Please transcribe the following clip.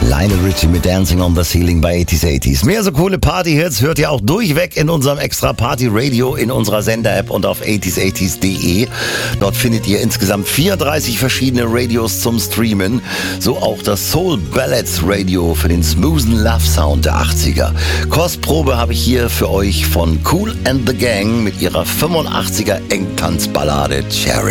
Lionel Richie mit Dancing on the Ceiling bei 80s. Mehr so coole Party-Hits hört ihr auch durchweg in unserem extra Party-Radio in unserer Sender-App und auf 80s.de. Dort findet ihr insgesamt 34 verschiedene Radios zum Streamen. So auch das Soul Ballads Radio für den smoothen Love-Sound der 80er. Kostprobe habe ich hier für euch von Kool and the Gang mit ihrer 85er Engtanzballade Cherry.